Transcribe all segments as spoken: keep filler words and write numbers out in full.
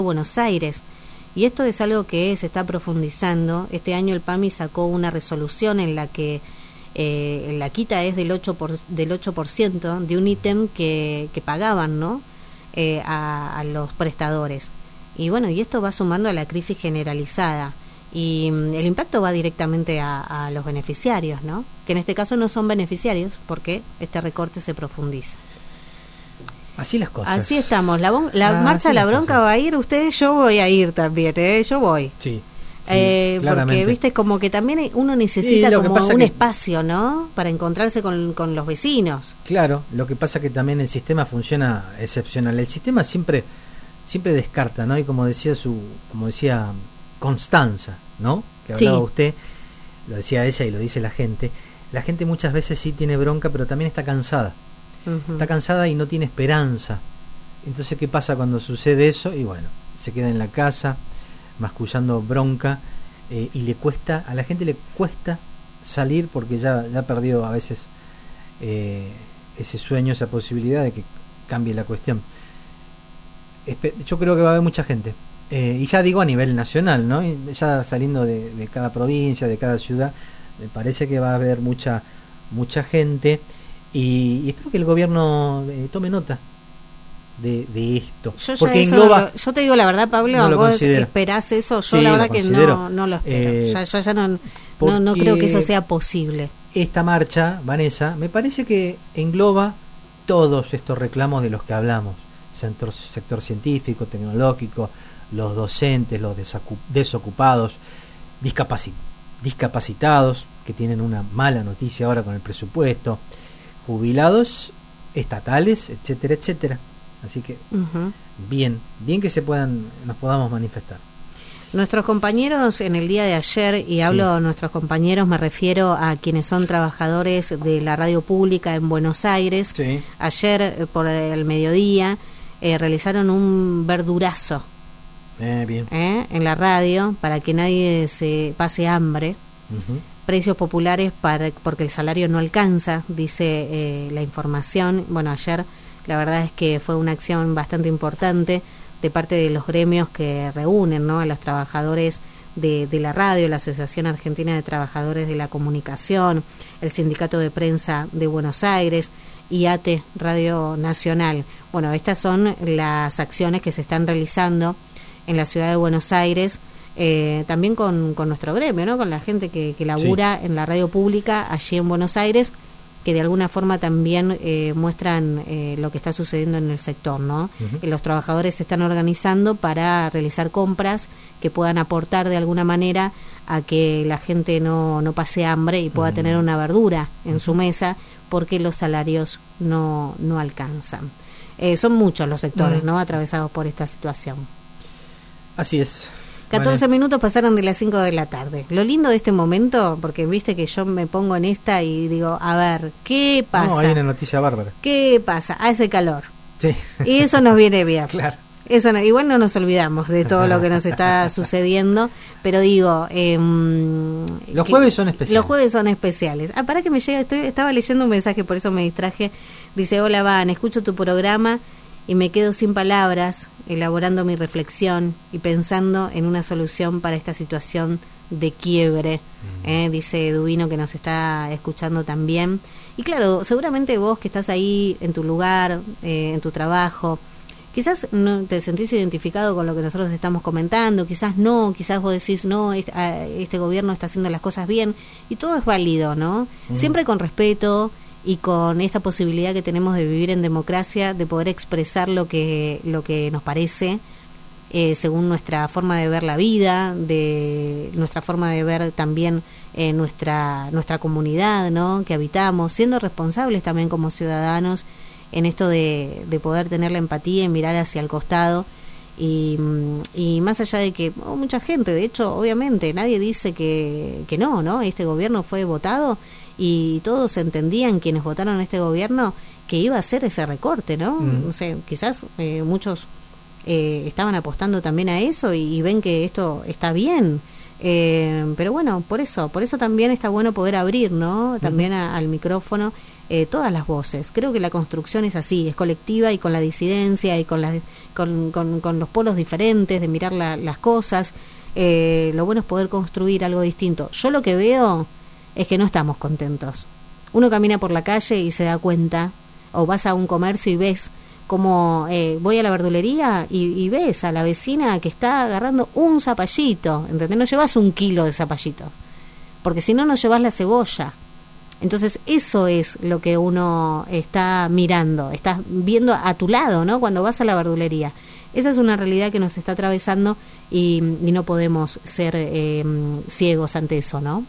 Buenos Aires. Y esto es algo que se está profundizando. Este año el PAMI sacó una resolución en la que eh, la quita es del ocho por, del ocho por ciento de un ítem que, que pagaban, ¿no? Eh, a, a los prestadores. Y bueno, y esto va sumando a la crisis generalizada. Y mm, el impacto va directamente a, a los beneficiarios, ¿no? Que en este caso no son beneficiarios porque este recorte se profundiza. Así las cosas. Así estamos. La, bon- la ah, marcha de la bronca cosas. Va a ir usted, yo voy a ir también, ¿eh? Yo voy. Sí. sí eh, claramente. Porque, viste, como que también uno necesita sí, como un que... espacio, ¿no? Para encontrarse con, con los vecinos. Claro, lo que pasa que también el sistema funciona excepcional. El sistema siempre siempre descarta, ¿no? Y como decía su como decía Constanza, ¿no? Que hablaba sí. usted, lo decía ella y lo dice la gente. La gente muchas veces sí tiene bronca, pero también está cansada. Uh-huh. Está cansada y no tiene esperanza. Entonces, ¿qué pasa cuando sucede eso? Y bueno, se queda en la casa mascullando bronca eh, y le cuesta, a la gente le cuesta salir porque ya, ya perdió a veces eh, ese sueño, esa posibilidad de que cambie la cuestión. Espe- yo creo que va a haber mucha gente eh, y ya digo a nivel nacional, ¿no? Y ya saliendo de, de cada provincia, de cada ciudad, me parece que va a haber mucha mucha gente. Y, y espero que el gobierno eh, tome nota de, de esto. Yo, porque eso engloba, no lo, yo te digo la verdad, Pablo, no vos considero. esperás eso. Yo sí, la verdad lo que no, no lo espero. Eh, ya, ya, ya no, no, no creo que eso sea posible. Esta marcha, Vanessa, me parece que engloba todos estos reclamos de los que hablamos. Sector, sector científico, tecnológico, los docentes, los desacu- desocupados, discapaci- discapacitados, que tienen una mala noticia ahora con el presupuesto, jubilados estatales, etcétera, etcétera. Así que uh-huh. bien, bien que se puedan, nos podamos manifestar. Nuestros compañeros en el día de ayer, y hablo de nuestros compañeros, me refiero a quienes son trabajadores de la radio pública en Buenos Aires. Sí. Ayer por el mediodía eh, realizaron un verdurazo eh, bien. ¿eh? en la radio para que nadie se pase hambre. Uh-huh. Precios populares para porque el salario no alcanza, dice eh, la información. Bueno, ayer la verdad es que fue una acción bastante importante de parte de los gremios que reúnen, ¿no?, a los trabajadores de, de la radio, la Asociación Argentina de Trabajadores de la Comunicación, el Sindicato de Prensa de Buenos Aires y A T E Radio Nacional. Bueno, estas son las acciones que se están realizando en la ciudad de Buenos Aires. Eh, también con, con nuestro gremio, ¿no?, con la gente que, que labura sí. en la radio pública allí en Buenos Aires, que de alguna forma también eh, muestran eh, lo que está sucediendo en el sector, ¿no? Uh-huh. Eh, los trabajadores se están organizando para realizar compras que puedan aportar de alguna manera a que la gente no, no pase hambre y pueda uh-huh. tener una verdura en uh-huh. su mesa, porque los salarios no, no alcanzan. Eh, son muchos los sectores, uh-huh. ¿no?, atravesados por esta situación. Así es. catorce vale. Minutos pasaron de las cinco de la tarde. Lo lindo de este momento, porque viste que yo me pongo en esta y digo, a ver, ¿qué pasa? No, hay una noticia bárbara. ¿Qué pasa? Hace calor. Sí. Y eso nos viene bien. Claro. Eso no, igual no nos olvidamos de todo lo que nos está sucediendo, pero digo... Eh, los jueves son especiales. Los jueves son especiales. Ah, para que me llega, estoy, estaba leyendo un mensaje, por eso me distraje. Dice, hola Van, escucho tu programa y me quedo sin palabras, elaborando mi reflexión y pensando en una solución para esta situación de quiebre, mm. eh, dice Eduvino, que nos está escuchando también. Y claro, seguramente vos que estás ahí en tu lugar, eh, en tu trabajo, quizás no te sentís identificado con lo que nosotros estamos comentando, quizás no, quizás vos decís, no, este, este gobierno está haciendo las cosas bien, y todo es válido, ¿no? Mm. Siempre con respeto y con esta posibilidad que tenemos de vivir en democracia, de poder expresar lo que lo que nos parece, eh, según nuestra forma de ver la vida, de nuestra forma de ver también eh, nuestra nuestra comunidad, ¿no?, que habitamos, siendo responsables también como ciudadanos en esto de, de poder tener la empatía y mirar hacia el costado. Y, y más allá de que oh, mucha gente, de hecho, obviamente, nadie dice que, que no, ¿no? Este gobierno fue votado y todos entendían, quienes votaron a este gobierno, que iba a hacer ese recorte, ¿no? Mm. No sé, quizás eh, muchos eh, estaban apostando también a eso y, y ven que esto está bien. Eh, pero bueno, por eso, por eso también está bueno poder abrir, ¿no? También a, al micrófono eh, todas las voces. Creo que la construcción es así, es colectiva y con la disidencia y con, las, con, con, con los polos diferentes de mirar la, las cosas. Eh, lo bueno es poder construir algo distinto. Yo lo que veo es que no estamos contentos. Uno camina por la calle y se da cuenta, o vas a un comercio y ves como eh, voy a la verdulería y, y ves a la vecina que está agarrando un zapallito, ¿entendés? No llevas un kilo de zapallito, porque si no, no llevas la cebolla. Entonces eso es lo que uno está mirando, estás viendo a tu lado, ¿no? Cuando vas a la verdulería. Esa es una realidad que nos está atravesando y, y no podemos ser eh, ciegos ante eso, ¿no?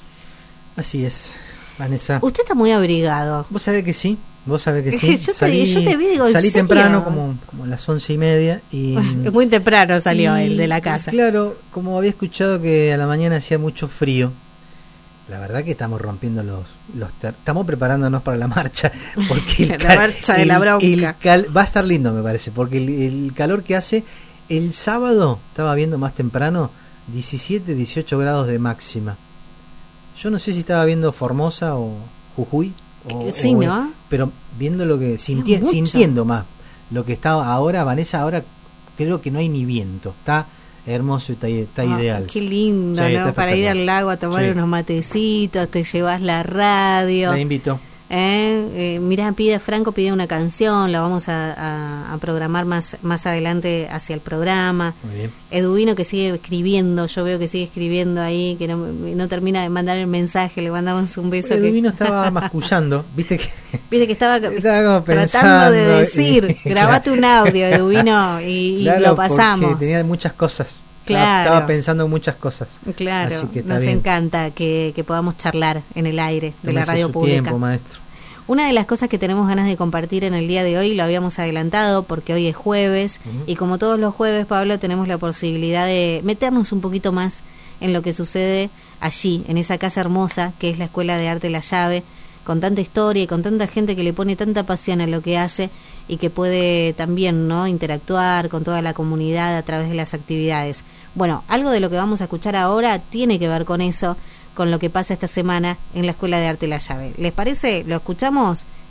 Así es, Vanessa. Usted está muy abrigado. Vos sabés que sí. Vos sabés que sí. yo, salí, te, yo te vi, digo, salí ¿en serio? temprano, como, como a las once y media. Y, muy temprano salió y, él de la casa. Claro, como había escuchado que a la mañana hacía mucho frío, la verdad que estamos rompiendo los... los ter- estamos preparándonos para la marcha. Porque el la cal- marcha de el, la bronca. El cal- va a estar lindo, me parece, porque el, el calor que hace... El sábado, estaba viendo más temprano, diecisiete, dieciocho grados de máxima. Yo no sé si estaba viendo Formosa o Jujuy. O, sí, o, ¿no? Pero viendo lo que sinti- sintiendo más lo que está ahora, Vanessa, ahora creo que no hay ni viento, está hermoso, está, está oh, ideal. Qué lindo, sí, ¿no? Para ir al lago a tomar sí. unos matecitos, te llevas la radio. Te invito. Eh, eh, mirá, pide Franco pide una canción, la vamos a, a, a programar más más adelante hacia el programa. Muy bien. Eduvino que sigue escribiendo, yo veo que sigue escribiendo ahí, que no, no termina de mandar el mensaje, le mandamos un beso. Eduvino que... estaba mascullando, viste que viste que estaba, estaba tratando de decir, y... grabate un audio, Eduvino, y, claro, y lo pasamos. Porque tenía muchas cosas. Claro. Estaba pensando en muchas cosas. Claro, Así que nos bien. encanta que, que podamos charlar en el aire de Tómese la radio su pública. Tiempo, maestro. Una de las cosas que tenemos ganas de compartir en el día de hoy, lo habíamos adelantado porque hoy es jueves, uh-huh. y como todos los jueves, Pablo, tenemos la posibilidad de meternos un poquito más en lo que sucede allí, en esa casa hermosa que es la Escuela de Arte La Llave, con tanta historia y con tanta gente que le pone tanta pasión a lo que hace y que puede también, ¿no?, interactuar con toda la comunidad a través de las actividades. Bueno, algo de lo que vamos a escuchar ahora tiene que ver con eso, con lo que pasa esta semana en la Escuela de Arte La Llave. ¿Les parece? ¿Lo escuchamos?